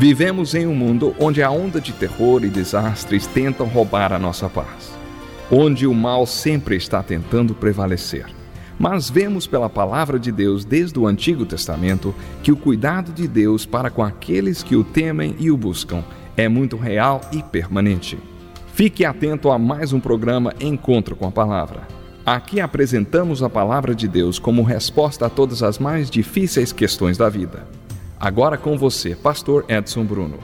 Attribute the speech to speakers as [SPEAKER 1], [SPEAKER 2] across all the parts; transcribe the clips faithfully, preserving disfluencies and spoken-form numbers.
[SPEAKER 1] Vivemos em um mundo onde a onda de terror e desastres tentam roubar a nossa paz, onde o mal sempre está tentando prevalecer. Mas vemos pela palavra de Deus desde o Antigo Testamento que o cuidado de Deus para com aqueles que o temem e o buscam é muito real e permanente. Fique atento a mais um programa Encontro com a Palavra. Aqui apresentamos a palavra de Deus como resposta a todas as mais difíceis questões da vida. Agora com você, Pastor Edson Bruno.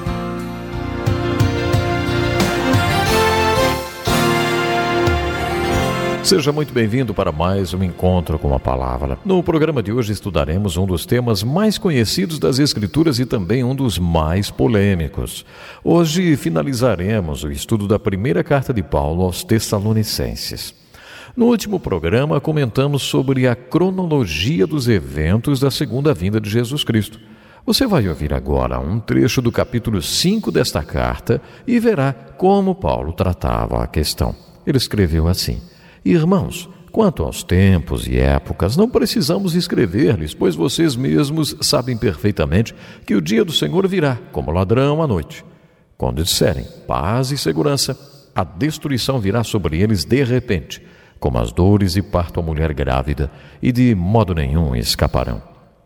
[SPEAKER 2] Seja muito bem-vindo para mais um Encontro com a Palavra. No programa de hoje estudaremos um dos temas mais conhecidos das Escrituras e também um dos mais polêmicos. Hoje finalizaremos o estudo da primeira carta de Paulo aos Tessalonicenses. No último programa comentamos sobre a cronologia dos eventos da segunda vinda de Jesus Cristo. Você vai ouvir agora um trecho do capítulo cinco desta carta e verá como Paulo tratava a questão. Ele escreveu assim: Irmãos, quanto aos tempos e épocas, não precisamos escrever-lhes, pois vocês mesmos sabem perfeitamente que o dia do Senhor virá, como ladrão à noite. Quando disserem paz e segurança, a destruição virá sobre eles de repente, como as dores e parto à mulher grávida, e de modo nenhum escaparão.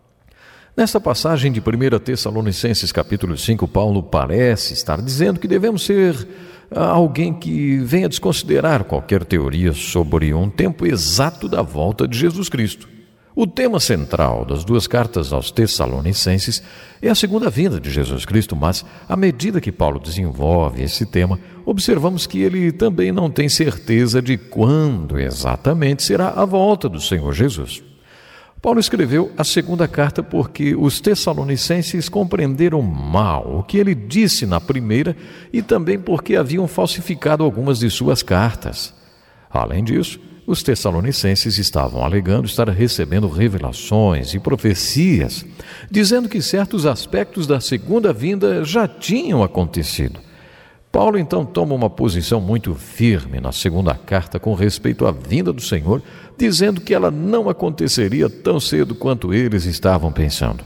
[SPEAKER 2] Nesta passagem de primeira Tessalonicenses capítulo cinco, Paulo parece estar dizendo que devemos ser alguém que venha desconsiderar qualquer teoria sobre um tempo exato da volta de Jesus Cristo. O tema central das duas cartas aos Tessalonicenses é a segunda vinda de Jesus Cristo, mas à medida que Paulo desenvolve esse tema, observamos que ele também não tem certeza de quando exatamente será a volta do Senhor Jesus. Paulo escreveu a segunda carta porque os tessalonicenses compreenderam mal o que ele disse na primeira e também porque haviam falsificado algumas de suas cartas. Além disso, os tessalonicenses estavam alegando estar recebendo revelações e profecias, dizendo que certos aspectos da segunda vinda já tinham acontecido. Paulo então toma uma posição muito firme na segunda carta com respeito à vinda do Senhor, dizendo que ela não aconteceria tão cedo quanto eles estavam pensando.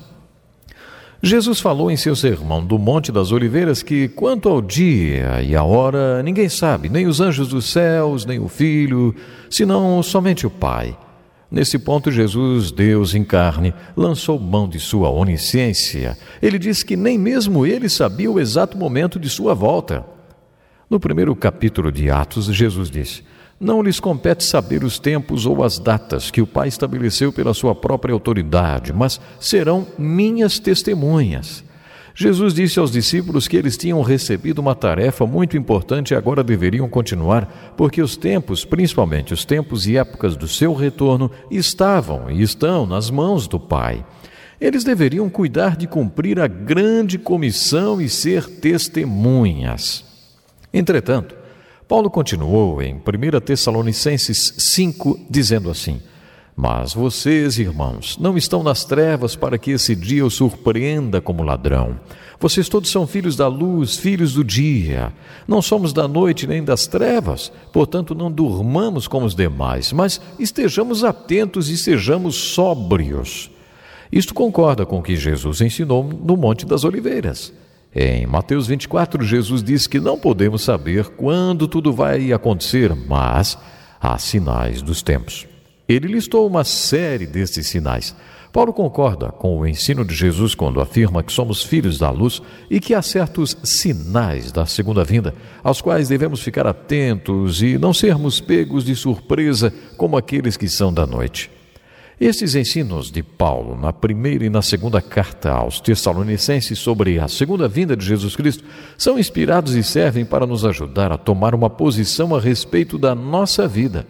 [SPEAKER 2] Jesus falou em seu sermão do Monte das Oliveiras que, quanto ao dia e à hora, ninguém sabe, nem os anjos dos céus, nem o Filho, senão somente o Pai. Nesse ponto, Jesus, Deus em carne, lançou mão de sua onisciência. Ele disse que nem mesmo ele sabia o exato momento de sua volta. No primeiro capítulo de Atos, Jesus disse: Não lhes compete saber os tempos ou as datas que o Pai estabeleceu pela sua própria autoridade, mas serão minhas testemunhas. Jesus disse aos discípulos que eles tinham recebido uma tarefa muito importante e agora deveriam continuar, porque os tempos, principalmente os tempos e épocas do seu retorno, estavam e estão nas mãos do Pai. Eles deveriam cuidar de cumprir a grande comissão e ser testemunhas. Entretanto, Paulo continuou em primeira Tessalonicenses cinco, dizendo assim: Mas vocês, irmãos, não estão nas trevas para que esse dia os surpreenda como ladrão. Vocês todos são filhos da luz, filhos do dia. Não somos da noite nem das trevas, portanto não durmamos como os demais, mas estejamos atentos e sejamos sóbrios. Isto concorda com o que Jesus ensinou no Monte das Oliveiras. Em Mateus vinte e quatro, Jesus diz que não podemos saber quando tudo vai acontecer, mas há sinais dos tempos. Ele listou uma série destes sinais. Paulo concorda com o ensino de Jesus quando afirma que somos filhos da luz e que há certos sinais da segunda vinda, aos quais devemos ficar atentos e não sermos pegos de surpresa como aqueles que são da noite. Estes ensinos de Paulo, na primeira e na segunda carta aos Tessalonicenses sobre a segunda vinda de Jesus Cristo, são inspirados e servem para nos ajudar a tomar uma posição a respeito da nossa vida.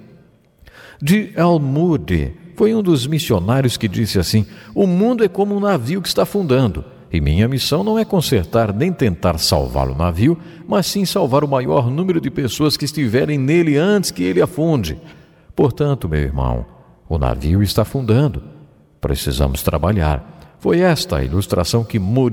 [SPEAKER 2] D L Moody foi um dos missionários que disse assim: O mundo é como um navio que está afundando, e minha missão não é consertar nem tentar salvar o navio, mas sim salvar o maior número de pessoas que estiverem nele antes que ele afunde. Portanto, meu irmão, o navio está afundando. Precisamos trabalhar. Foi esta a ilustração que Moody